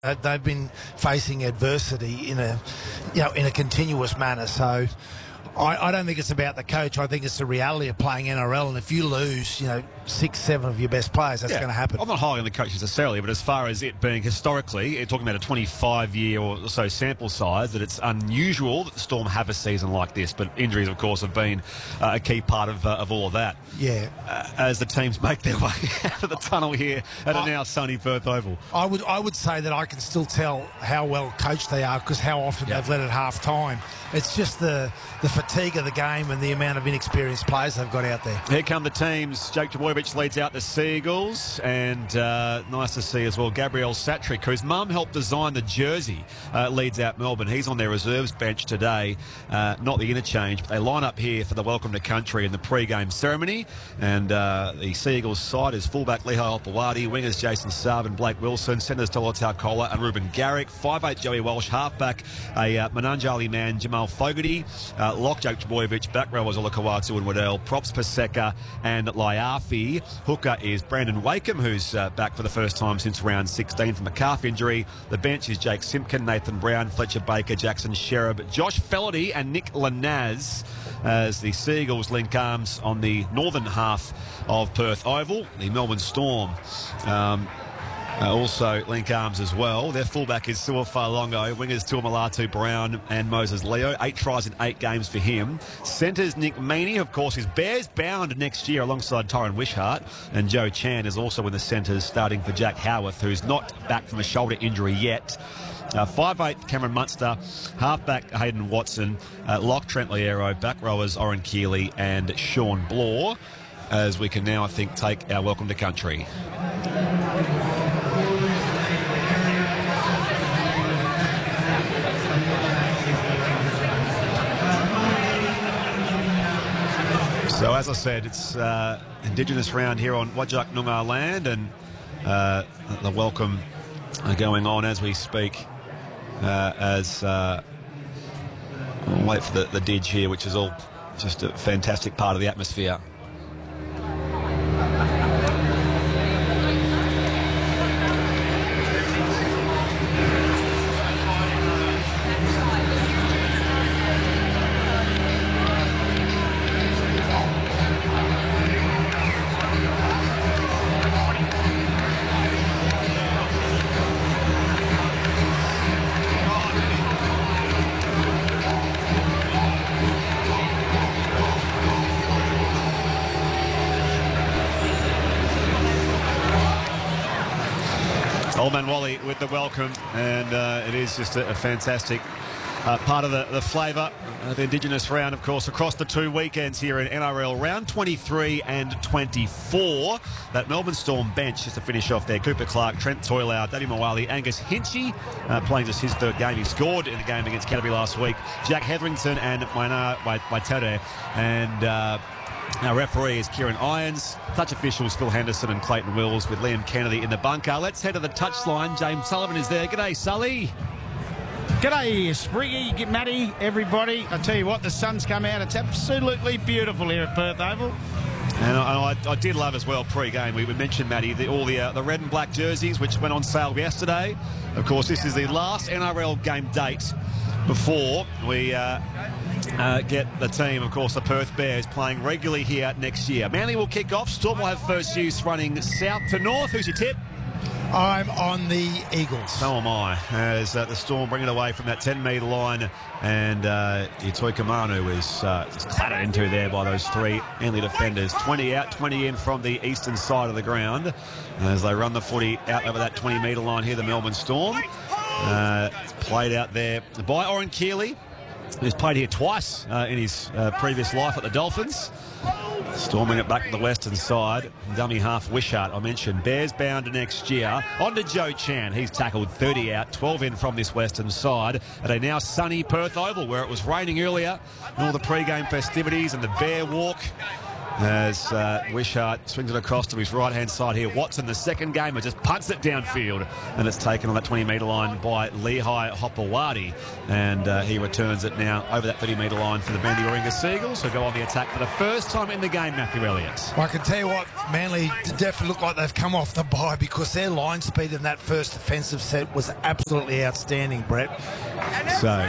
They've been facing adversity in a continuous manner. So I don't think it's about the coach. I think it's the reality of playing NRL. And if you lose, 6, 7 of your best players, that's going to happen. I'm not highlighting the coach necessarily, but as far as it being historically, you're talking about a 25-year or so sample size, that it's unusual that the Storm have a season like this. But injuries, of course, have been a key part of all of that. Yeah. As the teams make their way out of the tunnel here at a now sunny Perth Oval. I would say that I can still tell how well coached they are because how often they've led at half time. It's just the fatigue of the game and the amount of inexperienced players they've got out there. Here come the teams. Jake Trbojevic leads out the Seagulls, and nice to see as well Gabriel Satrick, whose mum helped design the jersey, leads out Melbourne. He's on their reserves bench today, not the interchange, but they line up here for the welcome to country in the pre-game ceremony. And the Seagulls side is fullback Lehigh Opawati, wingers Jason Saab and Blake Wilson, centres Tolotau Kola and Ruben Garrick, 5'8" Joey Walsh, halfback a Mananjali man Jamal Fogarty, lock Jake Trbojevic, back row was Olakawatu and Waddell, props Paseka and Laiafi. Hooker is Brandon Wakeham, who's back for the first time since round 16 from a calf injury. The bench is Jake Simpkin, Nathan Brown, Fletcher Baker, Jackson Sherab, Josh Fellerty and Nick Lanaz as the Seagulls link arms on the northern half of Perth Oval. The Melbourne Storm also link arms as well. Their fullback is Sua Falongo, wingers Tuamalatu Brown and Moses Leo. 8 tries in 8 games for him. Centres Nick Meaney, of course, is Bears bound next year alongside Tyron Wishart. And Joe Chan is also in the centres, starting for Jack Howarth, who's not back from a shoulder injury yet. 5'8" Cameron Munster, halfback Hayden Watson, lock Trent Liero, back rowers Oren Keeley and Sean Blore, as we can now, I think, take our welcome to country. So, as I said, it's Indigenous round here on Whadjuk Noongar land, and the welcome going on as we speak. We'll wait for the didge here, which is all just a fantastic part of the atmosphere. Old Man Wally with the welcome, and it is just a fantastic part of the flavour of the Indigenous round, of course, across the 2 weekends here in NRL, round 23 and 24. That Melbourne Storm bench, just to finish off there, Cooper Clark, Trent Toilau, Daddy Mawali, Angus Hinchy, playing just his 3rd game. He scored in the game against Canterbury last week. Jack Hetherington and Maina Waitere, and our referee is Kieran Irons. Touch officials Phil Henderson and Clayton Wills, with Liam Kennedy in the bunker. Let's head to the touchline. James Sullivan is there. G'day, Sully. G'day, Spriggy, Matty, everybody. I tell you what, the sun's come out. It's absolutely beautiful here at Perth Oval. And I did love as well pre-game. We mentioned, Matty, all the red and black jerseys, which went on sale yesterday. Of course, this is the last NRL game date before we get the team, of course, the Perth Bears, playing regularly here next year. Manly will kick off. Storm will have first use running south to north. Who's your tip? I'm on the Eagles. So am I, as the Storm bring it away from that 10-metre line, and Itoi Kamanu is just clattered into there by those 3 Manly defenders. 20 out, 20 in from the eastern side of the ground as they run the footy out over that 20-metre line here, the Melbourne Storm. It's played out there by Oren Keeley, who's played here twice in his previous life at the Dolphins. Storming it back to the western side. Dummy half Wishart, I mentioned. Bears bound next year. On to Joe Chan. He's tackled 30 out, 12 in from this western side at a now sunny Perth Oval, where it was raining earlier. And all the pre-game festivities and the Bear Walk. as Wishart swings it across to his right-hand side here. Watson, the second gamer, just punts it downfield, and it's taken on that 20-metre line by Lehigh Hopewadi, and he returns it now over that 30-metre line for the Bandy-Warringah Seagulls, who go on the attack for the first time in the game, Matthew Elliott. I can tell you what, Manly definitely look like they've come off the bye because their line speed in that first defensive set was absolutely outstanding, Brett. So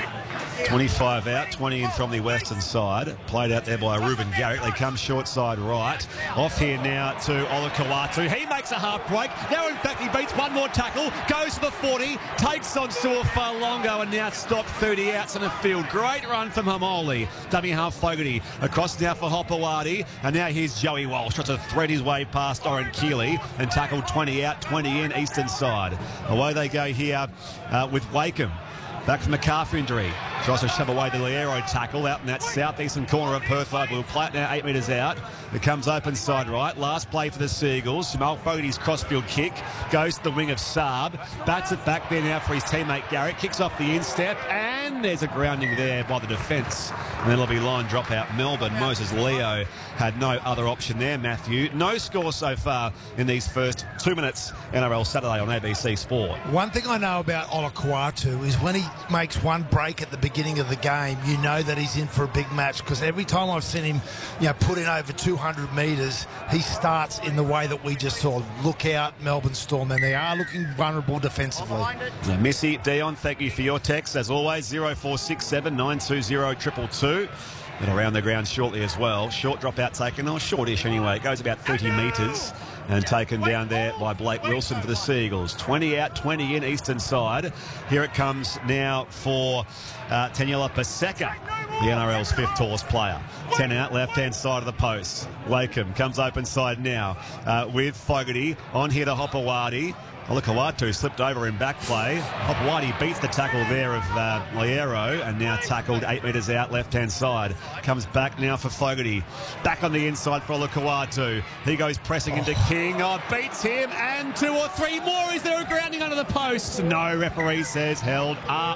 25 out, 20 in from the western side. Played out there by Ruben Garrick. They come short side right. Off here now to Olakau'atu. He makes a half break. Now, in fact, he beats one more tackle. Goes to the 40. Takes on Su'Fa'alongo and now stopped 30 outs in the field. Great run from Hamoli. Dummy half Fogarty. Across now for Hopewadi. And now here's Joey Walsh. Tries to thread his way past Oren Keeley and tackled 20 out, 20 in eastern side. Away they go here with Wakeham. Back from the calf injury. Tries to shove away the Liero tackle out in that southeastern corner of Perth Oval. We'll play it now 8 metres out. It comes open side right. Last play for the Seagulls. Jamal Fogarty's crossfield kick goes to the wing of Saab. Bats it back there now for his teammate Garrett. Kicks off the instep, and there's a grounding there by the defence. And then it'll be line drop out Melbourne. Moses Leo had no other option there, Matthew. No score so far in these first 2 minutes. NRL Saturday on ABC Sport. One thing I know about Olakau'atu is when he makes one break at the beginning of the game, you know that he's in for a big match, because every time I've seen him, put in over 200 metres, he starts in the way that we just saw. Look out, Melbourne Storm, and they are looking vulnerable defensively. Missy, Dion, thank you for your text. As always, 0467 920 222. And around the ground shortly as well. Short drop out taken, or shortish anyway. It goes about 30 metres and taken down there by Blake Wilson for the Seagulls. 20 out, 20 in eastern side. Here it comes now for Taniela Paseka, the NRL's fifth tallest player. 10 out, left-hand side of the post. Wakeham comes open side now with Fogarty on here to Hopewadi. Olakau'atu slipped over in back play. Hopewadi beats the tackle there of Liero and now tackled 8 metres out left-hand side. Comes back now for Fogarty. Back on the inside for Olakau'atu. He goes pressing into King. Beats him, and 2 or 3 more. Is there a grounding under the post? No, referee says held up.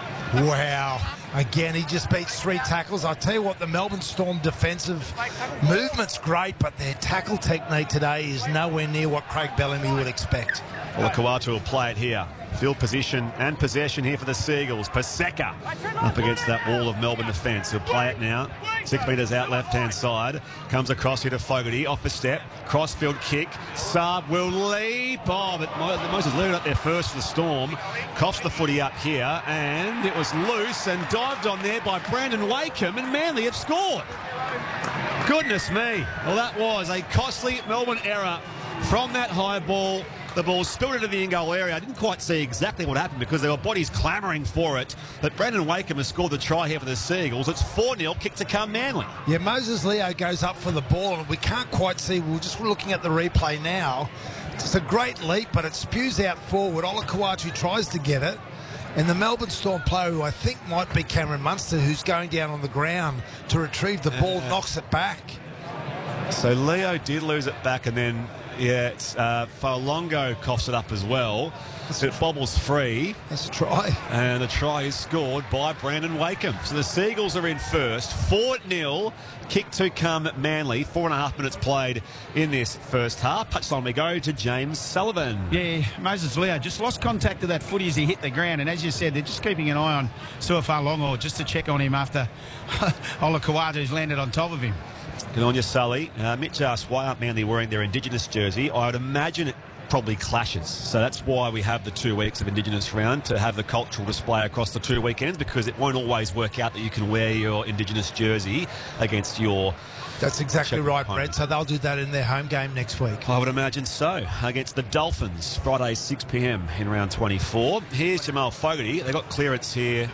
Wow. Again, he just beats 3 tackles. I tell you what, the Melbourne Storm defensive movement's great, but their tackle technique today is nowhere near what Craig Bellamy would expect. Olakau'atu will play it here. Field position and possession here for the Seagulls. Paseka up against that wall of Melbourne defence. He'll play it now. 6 metres out left-hand side. Comes across here to Fogarty. Off the step. Crossfield kick. Saab will leap. But Moses Leo up there first for the Storm. Coughs the footy up here. And it was loose and dived on there by Brandon Wakeham. And Manly have scored. Goodness me. Well, that was a costly Melbourne error from that high ball. The ball spilled into the in-goal area. I didn't quite see exactly what happened because there were bodies clamouring for it. But Brandon Wakeham has scored the try here for the Seagulls. It's 4-0, kick to come Manly. Yeah, Moses Leo goes up for the ball, and we can't quite see. We're just looking at the replay now. It's a great leap, but it spews out forward. Olakau'atu tries to get it. And the Melbourne Storm player, who I think might be Cameron Munster, who's going down on the ground to retrieve the ball, knocks it back. So Leo did lose it back, and then it's Fa'alongo coughs it up as well. So it bobbles free. That's a try. And the try is scored by Brandon Wakeham. So the Seagulls are in first. 4-0. Kick to come Manly. 4.5 minutes played in this first half. Touchline we go to James Sullivan. Yeah, Moses Leo just lost contact of that footy as he hit the ground. And as you said, they're just keeping an eye on Su'Fa'alongo just to check on him after Olakau'atu's landed on top of him. Good on you, Sully. Mitch asked, why aren't Manly wearing their Indigenous jersey? I would imagine it probably clashes. So that's why we have the 2 weeks of Indigenous round, to have the cultural display across the 2 weekends, because it won't always work out that you can wear your Indigenous jersey against your... That's exactly right, Brett. So they'll do that in their home game next week. I would imagine so. Against the Dolphins, Friday 6 p.m. in round 24. Here's Jamal Fogarty. They got clearance here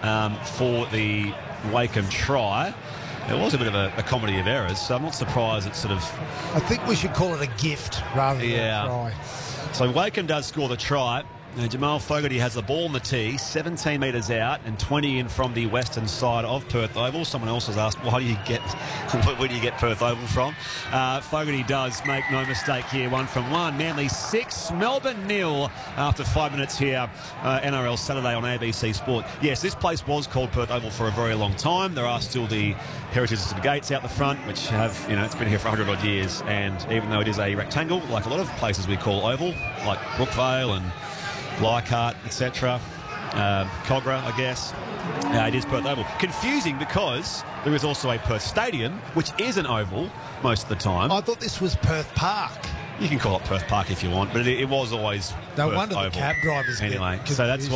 for the Wakeham try. It was a bit of a comedy of errors, so I'm not surprised it's sort of... I think we should call it a gift rather than a try. So Wakeham does score the try. Now, Jamal Fogarty has the ball on the tee, 17 metres out and 20 in from the western side of Perth Oval. Someone else has asked, where do you get Perth Oval from? Fogarty does make no mistake here, 1 from 1. Manly 6, Melbourne 0 after 5 minutes here, NRL Saturday on ABC Sport. Yes, this place was called Perth Oval for a very long time. There are still the Heritage System gates out the front, which have, it's been here for 100 odd years. And even though it is a rectangle, like a lot of places we call oval, like Brookvale and Leichhardt, etc. Cogra, I guess. It is Perth Oval. Confusing because there is also a Perth Stadium, which is an oval most of the time. I thought this was Perth Park. You can call it Perth Park if you want, but it was always No Perth wonder Oval. the cab drivers anyway. get So that's confused.